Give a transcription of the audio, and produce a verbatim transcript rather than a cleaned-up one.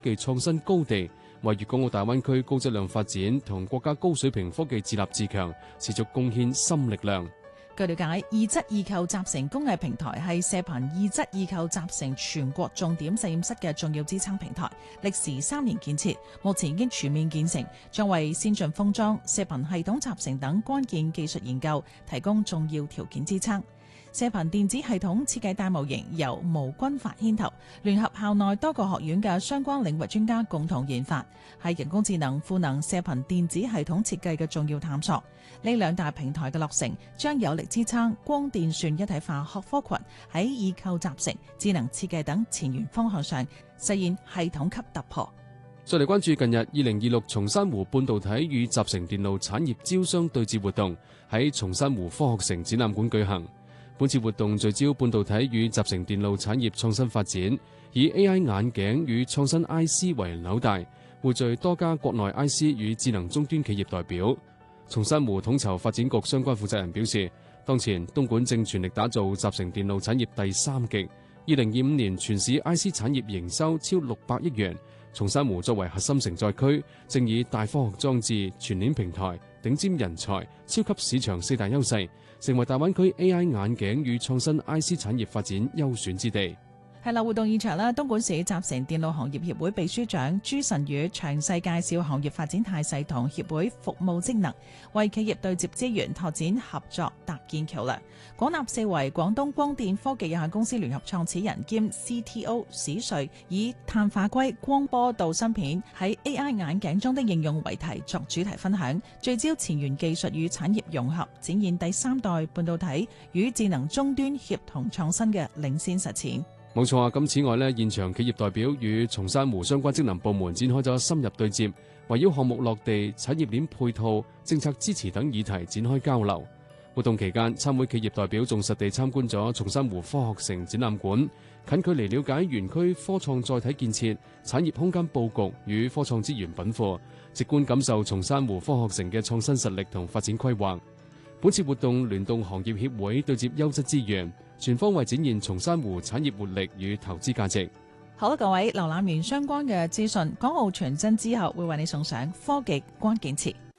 技創新高地，為粵港澳大灣區高質量發展同國家高水平科技自立自強持續貢獻新力量。 據了解，二則二構集成工藝平台係射頻二則二構集成全國重點實驗室嘅重要支撐平台，歷時三年建設，目前已經全面建成，將為先進封裝、射頻系統集成等關鍵技術研究提供重要條件支撐。射頻電子系統設計大模型由毛軍發牽頭，聯合校內多個學院嘅相關領域專家共同研發，係人工智能賦能射頻電子系統設計嘅重要探索。呢兩大平台嘅落成，將有力支撐光電算一體化學科群喺異構集成、智能設計等前沿方向上實現系統級突破。 再嚟關注近日二零二六松山湖半導體與集成電路產業招商對接活動喺松山湖科學城展覽館舉行。本次活動聚焦半導體與集成電路產業創新發展，以 A I 眼鏡與創新 I C 為紐帶，匯聚多家國內 I C 與智能終端企業代表。松山湖統籌發展局相關負責人表示，當前東莞正全力打造集成電路產業第三極，二零二五年全市 I C 產業營收超六百億元。松山湖作為核心承載區，正以大科學裝置、全鏈平台、頂尖人才、超級市場四大優勢，成為大灣區 A I 眼鏡與創新 I C 產業發展優選之地。 係啦，活動現場啦，東莞市集成電路行業協會秘書長朱晨宇詳細介紹行業發展態勢同協會服務職能，為企業對接資源、拓展合作搭建橋梁。廣納四維廣東光電科技有限公司聯合創始人兼 C T O 史瑞以碳化硅光波導芯片喺 A I 眼鏡中的應用為題作主題分享，聚焦前沿技術與產業融合，展現第三代半導體與智能終端協同創新嘅領先實踐。 冇錯啊！咁此外呢，現場企業代表與松山湖相關職能部門展開咗深入對接，圍繞項目落地、產業鏈配套、政策支持等議題展開交流。活動期間，參會企業代表仲實地參觀咗松山湖科學城展覽館，近距離了解園區科創載體建設、產業空間佈局與科創資源稟賦，直觀感受松山湖科學城嘅創新實力同發展規劃。本次活動聯動行業協會對接優質資源，全方位展現松山湖產業活力與投資價值。 好啦，各位瀏覽完相關嘅資訊，港澳傳真之後會為你送上科技關鍵詞。